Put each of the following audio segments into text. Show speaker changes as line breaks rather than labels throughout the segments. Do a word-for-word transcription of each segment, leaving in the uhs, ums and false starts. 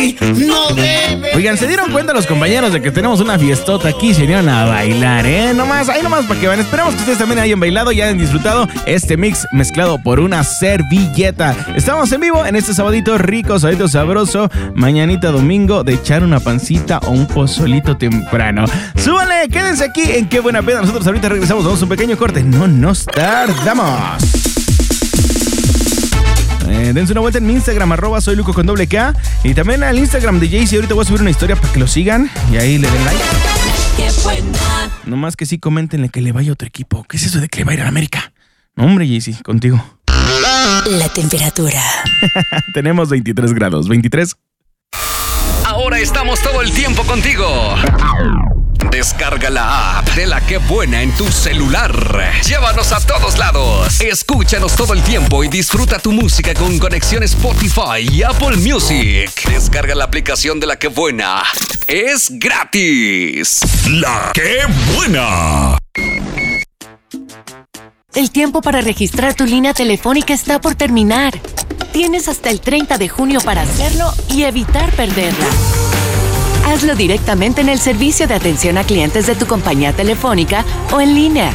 No debe.
Oigan, ¿se dieron cuenta los compañeros de que tenemos una fiestota aquí? Se vinieron a bailar, ¿eh? Nomás, ahí nomás para que vean. Esperamos que ustedes también hayan bailado y hayan disfrutado este mix mezclado por una servilleta. Estamos en vivo en este sabadito rico, sabadito sabroso, mañanita domingo de echar una pancita o un pozolito temprano. Súbanle, quédense aquí en Qué Buena Peda. Nosotros ahorita regresamos, vamos a un pequeño corte. No nos tardamos. Eh, dense una vuelta en mi Instagram, arroba soy Luco con doble K. Y también al Instagram de Jaycee. Ahorita voy a subir una historia para que lo sigan y ahí le den like. Qué buena. Nomás que sí, coméntenle que le vaya a otro equipo. ¿Qué es eso de que le va a ir a América? No, hombre, Jaycee, contigo.
La temperatura.
Tenemos veintitrés grados. ¿veintitrés?
Ahora estamos todo el tiempo contigo. Descarga la app de La Qué Buena en tu celular. Llévanos a todos lados. Escúchanos todo el tiempo y disfruta tu música con conexión Spotify y Apple Music. Descarga la aplicación de La Qué Buena. Es gratis. La Qué Buena.
El tiempo para registrar tu línea telefónica está por terminar. Tienes hasta el treinta de junio para hacerlo y evitar perderla. Hazlo directamente en el servicio de atención a clientes de tu compañía telefónica o en línea.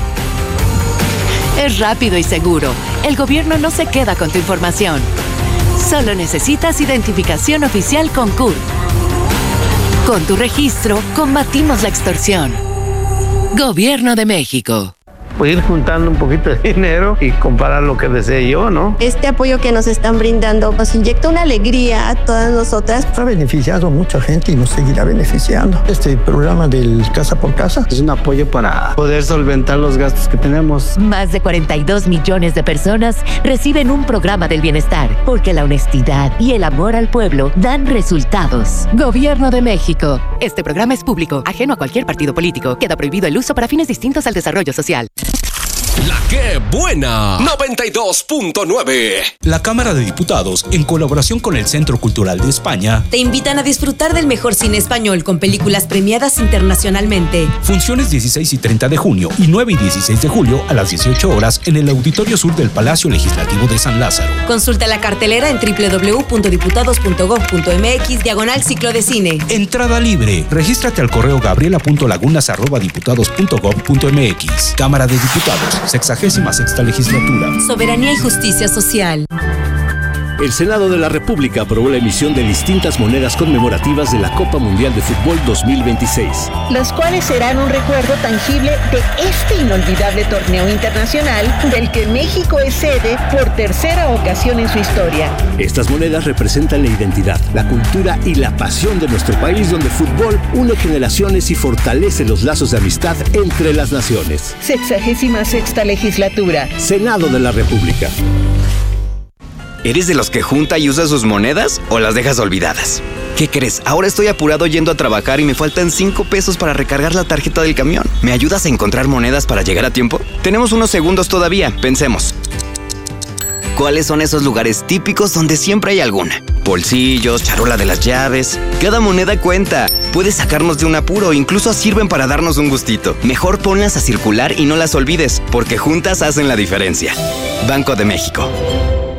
Es rápido y seguro. El gobierno no se queda con tu información. Solo necesitas identificación oficial con C U R. Con tu registro, combatimos la extorsión. Gobierno de México.
Pues ir juntando un poquito de dinero y comprar lo que desee yo, ¿no?
Este apoyo que nos están brindando nos inyecta una alegría a todas nosotras.
Ha beneficiado a mucha gente y nos seguirá beneficiando. Este programa del Casa por Casa
es un apoyo para poder solventar los gastos que tenemos.
Más de cuarenta y dos millones de personas reciben un programa del bienestar, porque la honestidad y el amor al pueblo dan resultados. Gobierno de México. Este programa es público, ajeno a cualquier partido político. Queda prohibido el uso para fines distintos al desarrollo social.
La Qué Buena noventa y dos punto nueve.
La Cámara de Diputados, en colaboración con el Centro Cultural de España,
te invitan a disfrutar del mejor cine español con películas premiadas internacionalmente.
Funciones dieciséis y treinta de junio y nueve y dieciséis de julio a las dieciocho horas en el Auditorio Sur del Palacio Legislativo de San Lázaro.
Consulta la cartelera en doble u doble u doble u punto diputados punto gob punto mx diagonal ciclo de cine.
Entrada libre. Regístrate al correo gabriela punto lagunas arroba diputados punto gob punto mx. Cámara de Diputados, sexagésima sexta legislatura.
Soberanía y justicia social.
El Senado de la República aprobó la emisión de distintas monedas conmemorativas de la Copa Mundial de Fútbol dos mil veintiséis.
Las cuales serán un recuerdo tangible de este inolvidable torneo internacional del que México es sede por tercera ocasión en su historia.
Estas monedas representan la identidad, la cultura y la pasión de nuestro país, donde el fútbol une generaciones y fortalece los lazos de amistad entre las naciones.
Sexagésima sexta legislatura.
Senado de la República.
¿Eres de los que junta y usa sus monedas o las dejas olvidadas? ¿Qué crees? Ahora estoy apurado yendo a trabajar y me faltan cinco pesos para recargar la tarjeta del camión. ¿Me ayudas a encontrar monedas para llegar a tiempo? Tenemos unos segundos todavía, pensemos. ¿Cuáles son esos lugares típicos donde siempre hay alguna? Bolsillos, charola de las llaves. Cada moneda cuenta. Puede sacarnos de un apuro, incluso sirven para darnos un gustito. Mejor ponlas a circular y no las olvides, porque juntas hacen la diferencia. Banco de México.